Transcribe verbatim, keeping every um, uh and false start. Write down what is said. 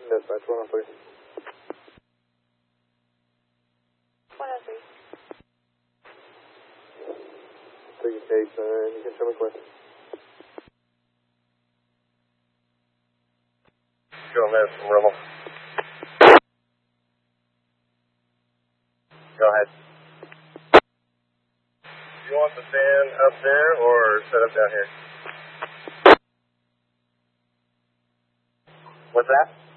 Dispatch one oh three. one oh three. Taking case, and you can show me clear. Go ahead, Rebel. Go ahead. You want the fan up there or set up down here? What's that?